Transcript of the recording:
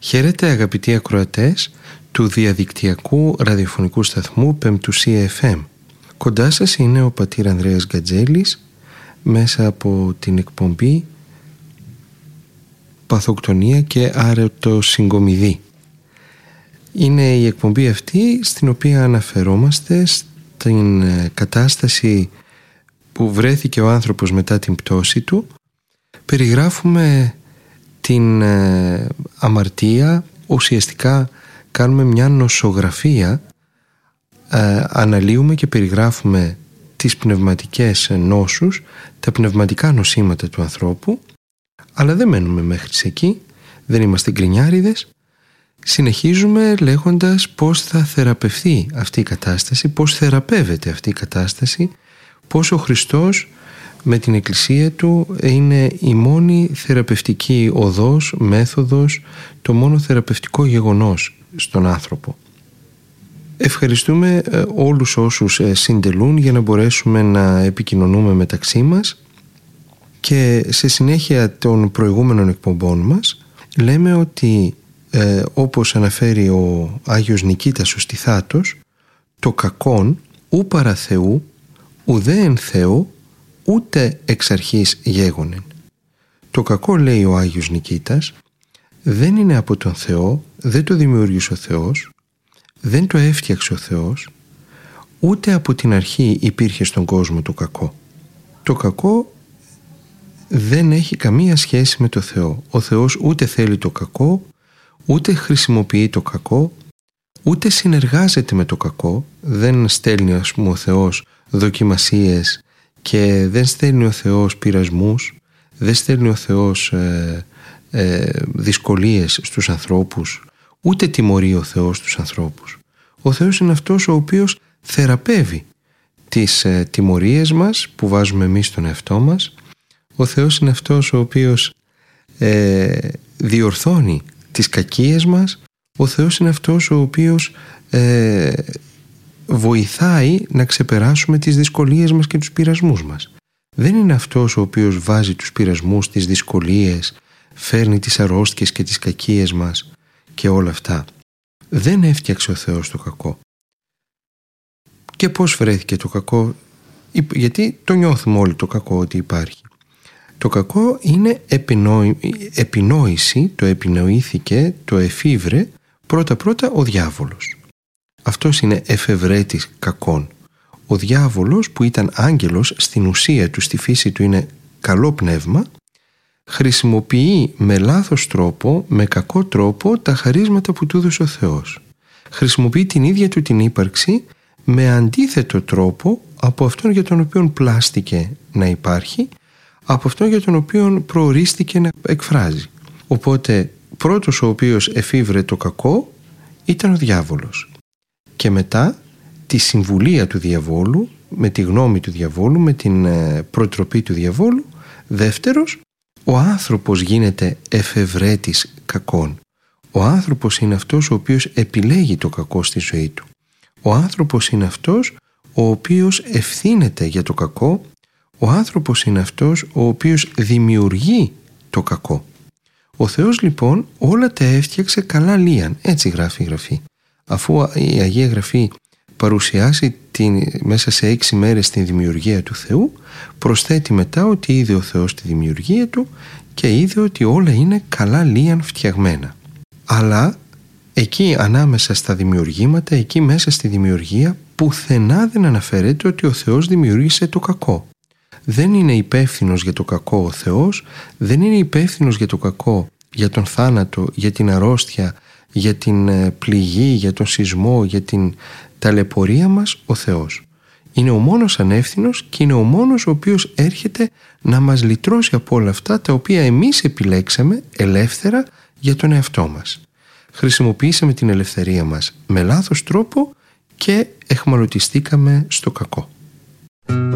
Χαίρετε αγαπητοί ακροατές του διαδικτυακού ραδιοφωνικού σταθμού Πεμπτουσία FM. Κοντά σας είναι ο πατήρ Ανδρέας Γκατζέλης μέσα από την εκπομπή Παθοκτονία και Αρετοσυγκομιδή. Είναι η εκπομπή αυτή στην οποία αναφερόμαστε στην κατάσταση που βρέθηκε ο άνθρωπος μετά την πτώση του. Περιγράφουμε την αμαρτία, ουσιαστικά κάνουμε μια νοσογραφία, αναλύουμε και περιγράφουμε τις πνευματικές νόσους, τα πνευματικά νοσήματα του ανθρώπου, αλλά δεν μένουμε μέχρι εκεί, δεν είμαστε γκρινιάριδες. Συνεχίζουμε λέγοντας πώς θα θεραπευθεί αυτή η κατάσταση, πώς θεραπεύεται αυτή η κατάσταση, πώς ο Χριστός με την Εκκλησία Του είναι η μόνη θεραπευτική οδός, μέθοδος, το μόνο θεραπευτικό γεγονός στον άνθρωπο. Ευχαριστούμε όλους όσους συντελούν για να μπορέσουμε να επικοινωνούμε μεταξύ μας, και σε συνέχεια των προηγούμενων εκπομπών μας λέμε ότι όπως αναφέρει ο Άγιος Νικήτας ο Στιθάτος, το κακόν ου παρά Θεού ουδέ εν Θεό ούτε εξ αρχής γέγονεν. Το κακό, λέει ο Άγιος Νικήτας, δεν είναι από τον Θεό, δεν το δημιούργησε ο Θεός, δεν το έφτιαξε ο Θεός, ούτε από την αρχή υπήρχε στον κόσμο το κακό. Το κακό δεν έχει καμία σχέση με το Θεό. Ο Θεός ούτε θέλει το κακό, ούτε χρησιμοποιεί το κακό, ούτε συνεργάζεται με το κακό. Δεν στέλνει, ας πούμε, ο Θεός δοκιμασίες και δεν στέλνει ο Θεός πειρασμούς, δεν στέλνει ο Θεός δυσκολίες στους ανθρώπους, ούτε τιμωρεί ο Θεός τους ανθρώπους. Ο Θεός είναι αυτός ο οποίος θεραπεύει τις τιμωρίες μας που βάζουμε εμείς στον εαυτό μας. Ο Θεός είναι αυτός ο οποίος διορθώνει τις κακίες μας. Ο Θεός είναι αυτός ο οποίος βοηθάει να ξεπεράσουμε τις δυσκολίες μας και τους πειρασμούς μας. Δεν είναι αυτός ο οποίος βάζει τους πειρασμούς, τις δυσκολίες, φέρνει τις αρρώστιες και τις κακίες μας και όλα αυτά. Δεν έφτιαξε ο Θεός το κακό. Και πώς βρέθηκε το κακό? Γιατί το νιώθουμε όλοι το κακό ότι υπάρχει. Το κακό είναι επινόηση, το επινοήθηκε, το εφήβρε πρώτα ο διάβολος. Αυτός είναι εφευρέτης κακών. Ο διάβολος, που ήταν άγγελος, στην ουσία του, στη φύση του είναι καλό πνεύμα, χρησιμοποιεί με λάθος τρόπο, με κακό τρόπο, τα χαρίσματα που του έδωσε ο Θεός. Χρησιμοποιεί την ίδια του την ύπαρξη με αντίθετο τρόπο από αυτόν για τον οποίο πλάστηκε να υπάρχει, από αυτόν για τον οποίο προορίστηκε να εκφράζει. Οπότε πρώτος ο οποίος εφήβρε το κακό ήταν ο διάβολος. Και μετά τη συμβουλία του διαβόλου, με τη γνώμη του διαβόλου, με την προτροπή του διαβόλου, δεύτερος, ο άνθρωπος γίνεται εφευρέτης κακών. Ο άνθρωπος είναι αυτός ο οποίος επιλέγει το κακό στη ζωή του. Ο άνθρωπος είναι αυτός ο οποίος ευθύνεται για το κακό. Ο άνθρωπος είναι αυτός ο οποίος δημιουργεί το κακό. Ο Θεός λοιπόν όλα τα έφτιαξε καλά λίαν, έτσι γράφει η Γραφή. Αφού η Αγία Γραφή παρουσιάσει μέσα σε 6 μέρες την δημιουργία του Θεού, προσθέτει μετά ότι είδε ο Θεός τη δημιουργία του και είδε ότι όλα είναι καλά λίαν φτιαγμένα. Αλλά εκεί ανάμεσα στα δημιουργήματα, εκεί μέσα στη δημιουργία, πουθενά δεν αναφέρεται ότι ο Θεός δημιούργησε το κακό. Δεν είναι υπεύθυνος για το κακό ο Θεός, δεν είναι υπεύθυνος για το κακό, για τον θάνατο, για την αρρώστια, για την πληγή, για τον σεισμό, για την ταλαιπωρία μας ο Θεός. Είναι ο μόνος ανεύθυνος και είναι ο μόνος ο οποίος έρχεται να μας λυτρώσει από όλα αυτά τα οποία εμείς επιλέξαμε ελεύθερα για τον εαυτό μας. Χρησιμοποιήσαμε την ελευθερία μας με λάθος τρόπο και εχμαλωτιστήκαμε στο κακό.